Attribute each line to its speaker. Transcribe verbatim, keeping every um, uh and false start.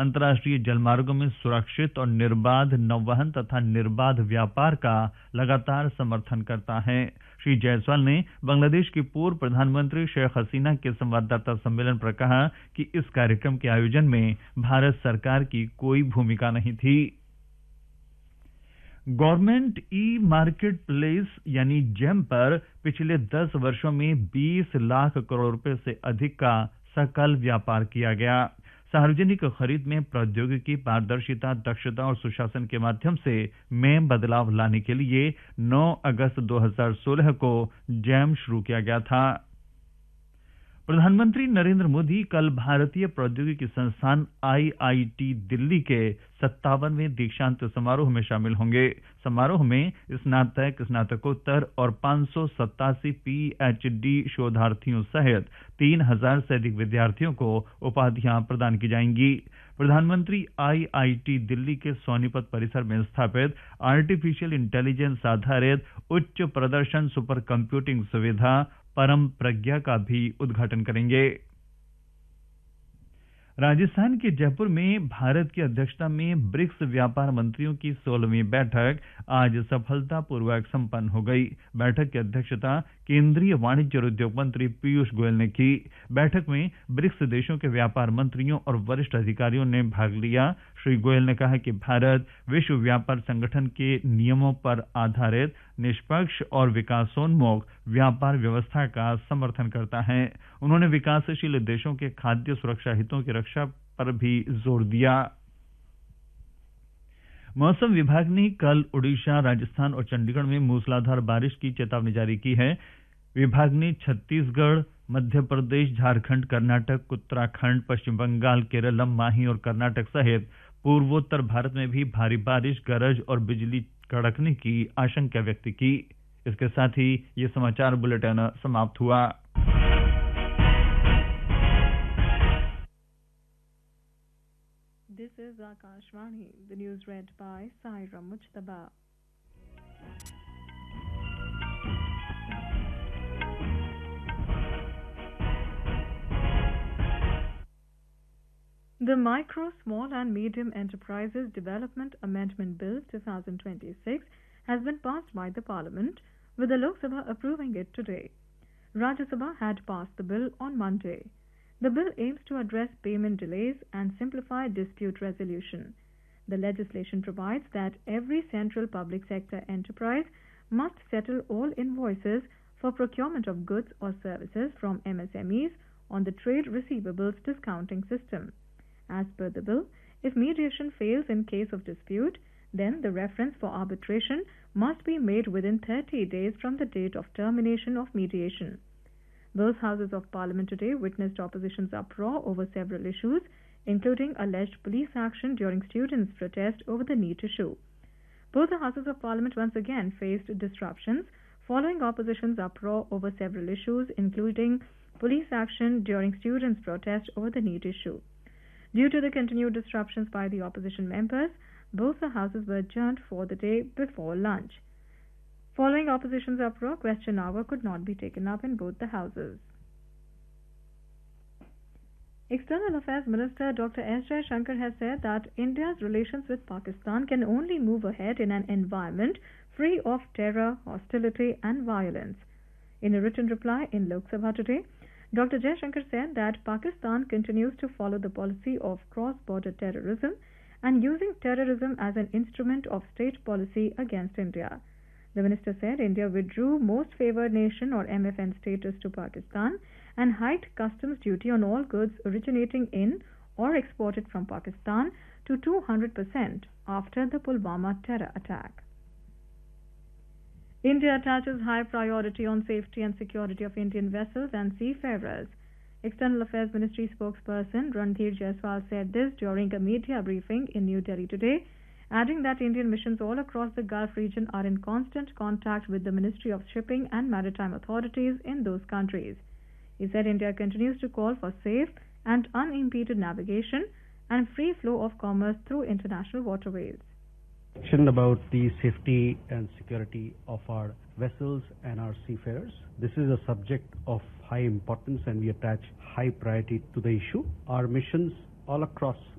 Speaker 1: अंतर्राष्ट्रीय जलमार्गों में सुरक्षित और निर्बाध नौवहन तथा निर्बाध व्यापार का लगातार समर्थन करता है। श्री जायसवाल ने बांग्लादेश की पूर्व प्रधानमंत्री शेख हसीना के संवाददाता सम्मेलन पर कहा कि इस कार्यक्रम के आयोजन में भारत सरकार की कोई भूमिका नहीं थी। गवर्नमेंट ई मार्केट प्लेस यानी जेम पर पिछले दस वर्षों में बीस लाख करोड़ रुपए से अधिक का सकल व्यापार किया गया। सार्वजनिक खरीद में प्रौद्योगिकी, पारदर्शिता, दक्षता और सुशासन के माध्यम से में बदलाव लाने के लिए नौ अगस्त दो हज़ार सोलह को जैम शुरू किया गया था। प्रधानमंत्री नरेंद्र मोदी कल भारतीय प्रौद्योगिकी संस्थान आई आई टी दिल्ली के सत्तावनवें दीक्षांत समारोह में शामिल होंगे। समारोह में स्नातक, स्नातकोत्तर और पांच सौ सत्तासी पी एच डी शोधार्थियों सहित तीन हजार से अधिक विद्यार्थियों को उपाधियां प्रदान की जाएंगी। प्रधानमंत्री आई आई टी दिल्ली के सोनीपत परिसर में स्थापित आर्टिफिशियल इंटेलिजेंस आधारित उच्च प्रदर्शन सुपर कंप्यूटिंग सुविधा परम प्रज्ञा का भी उद्घाटन करेंगे। राजस्थान के जयपुर में भारत की अध्यक्षता में ब्रिक्स व्यापार मंत्रियों की सोलहवीं बैठक आज सफलतापूर्वक संपन्न हो गई। बैठक की अध्यक्षता केंद्रीय वाणिज्य और उद्योग मंत्री पीयूष गोयल ने की। बैठक में ब्रिक्स देशों के व्यापार मंत्रियों और वरिष्ठ अधिकारियों ने भाग लिया। श्री गोयल ने कहा कि भारत विश्व व्यापार संगठन के नियमों पर आधारित निष्पक्ष और विकासोन्मुख व्यापार व्यवस्था का समर्थन करता है। उन्होंने विकासशील देशों के खाद्य सुरक्षा हितों की रक्षा पर भी जोर दिया। मौसम विभाग ने कल ओडिशा, राजस्थान और चंडीगढ़ में मूसलाधार बारिश की चेतावनी जारी की है। विभाग ने छत्तीसगढ़, मध्य प्रदेश, झारखंड, कर्नाटक, उत्तराखंड, पश्चिम बंगाल, केरल, माही और कर्नाटक सहित पूर्वोत्तर भारत में भी भारी बारिश, गरज और बिजली कड़कने की आशंका व्यक्त की। इसके साथ ही ये समाचार बुलेटिन समाप्त हुआ।
Speaker 2: This is Akashvani. The news read by Saira Mujtaba. The Micro, Small and Medium Enterprises Development Amendment Bill twenty twenty-six has been passed by the Parliament, with the Lok Sabha approving it today. Rajya Sabha had passed the bill on Monday. The bill aims to address payment delays and simplify dispute resolution. The legislation provides that every central public sector enterprise must settle all invoices for procurement of goods or services from M S M Es on the Trade Receivables Discounting System. As per the bill, if mediation fails in case of dispute, then the reference for arbitration must be made within thirty days from the date of termination of mediation. Both houses of Parliament today witnessed opposition's uproar over several issues, including alleged police action during students' protest over the NEET issue. Both the houses of Parliament once again faced disruptions following opposition's uproar over several issues, including police action during students' protest over the NEET issue. Due to the continued disruptions by the opposition members, both the houses were adjourned for the day before lunch. Following opposition's uproar, question hour could not be taken up in both the houses. External Affairs Minister Doctor S Jaishankar has said that India's relations with Pakistan can only move ahead in an environment free of terror, hostility and violence. In a written reply in Lok Sabha today, Doctor Jaishankar said that Pakistan continues to follow the policy of cross-border terrorism and using terrorism as an instrument of state policy against India. The minister said India withdrew Most Favoured Nation or M F N status to Pakistan and hiked customs duty on all goods originating in or exported from Pakistan to two hundred percent after the Pulwama terror attack. India attaches high priority on safety and security of Indian vessels and seafarers. External Affairs Ministry spokesperson Randhir Jaiswal said this during a media briefing in New Delhi today, adding that Indian missions all across the Gulf region are in constant contact with the Ministry of Shipping and Maritime authorities in those countries. He said India continues to call for safe and unimpeded navigation and free flow of commerce through international waterways.
Speaker 3: About the safety and security of our vessels and our seafarers. This is a subject of high importance and we attach high priority to the issue. Our missions all across